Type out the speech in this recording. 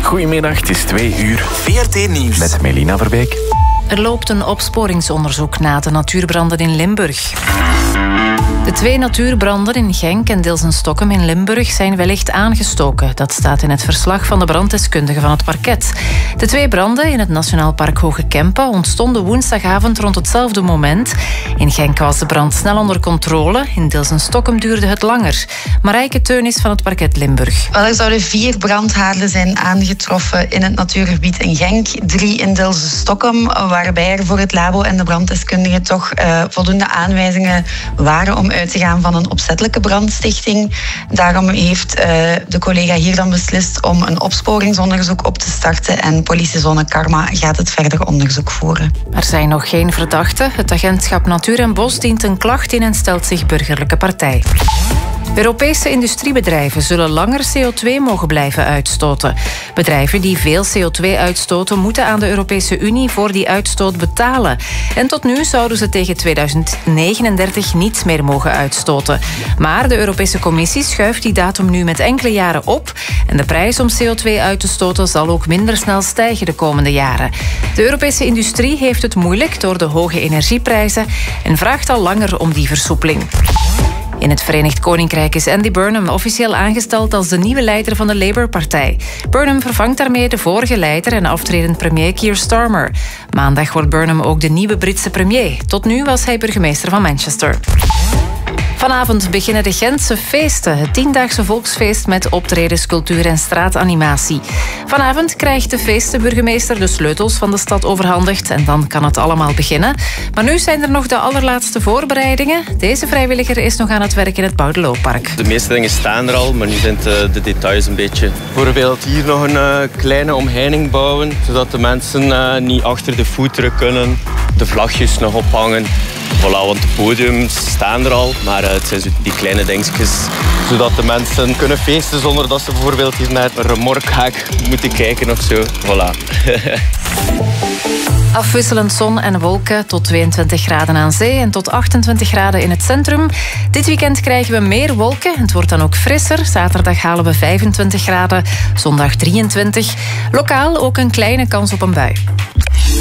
Goedemiddag, het is 2:00. VRT Nieuws. Met Melina Verbeek. Er loopt een opsporingsonderzoek na de natuurbranden in Limburg. De 2 natuurbranden in Genk en deels in Stokkum in Limburg zijn wellicht aangestoken. Dat staat in het verslag van de branddeskundige van het parket. De 2 branden in het Nationaal Park Hoge Kempen ontstonden woensdagavond rond hetzelfde moment. In Genk was de brand snel onder controle. In deels in Stokkum duurde het langer. Marijke Teunis van het parket Limburg. Er zouden 4 brandhaarden zijn aangetroffen in het natuurgebied in Genk. 3 in deels Stokkum, waarbij er voor het labo en de branddeskundige toch voldoende aanwijzingen waren om uit te gaan van een opzettelijke brandstichting. Daarom heeft de collega hier dan beslist om een opsporingsonderzoek op te starten en politiezone Karma gaat het verder onderzoek voeren. Er zijn nog geen verdachten. Het agentschap Natuur en Bos dient een klacht in en stelt zich burgerlijke partij. Europese industriebedrijven zullen langer CO2 mogen blijven uitstoten. Bedrijven die veel CO2 uitstoten moeten aan de Europese Unie voor die uitstoot betalen. En tot nu zouden ze tegen 2039 niets meer mogen uitstoten. Maar de Europese Commissie schuift die datum nu met enkele jaren op. En de prijs om CO2 uit te stoten zal ook minder snel stijgen de komende jaren. De Europese industrie heeft het moeilijk door de hoge energieprijzen en vraagt al langer om die versoepeling. In het Verenigd Koninkrijk is Andy Burnham officieel aangesteld als de nieuwe leider van de Labour-partij. Burnham vervangt daarmee de vorige leider en aftredend premier Keir Starmer. Maandag wordt Burnham ook de nieuwe Britse premier. Tot nu was hij burgemeester van Manchester. Vanavond beginnen de Gentse feesten, het 10-daagse volksfeest met optredens, cultuur en straatanimatie. Vanavond krijgt de feestenburgemeester de sleutels van de stad overhandigd en dan kan het allemaal beginnen. Maar nu zijn er nog de allerlaatste voorbereidingen. Deze vrijwilliger is nog aan het werk in het Boudelooppark. De meeste dingen staan er al, maar nu zijn de details een beetje. Bijvoorbeeld hier nog een kleine omheining bouwen, zodat de mensen niet achter de voeteren kunnen. De vlagjes nog ophangen. Voilà, want de podiums staan er al, maar het zijn die kleine dingetjes, zodat de mensen kunnen feesten zonder dat ze bijvoorbeeld hier naar een remorkhek moeten kijken of zo. Voilà. Afwisselend zon en wolken, tot 22 graden aan zee en tot 28 graden in het centrum. Dit weekend krijgen we meer wolken. Het wordt dan ook frisser. Zaterdag halen we 25 graden, zondag 23. Lokaal ook een kleine kans op een bui.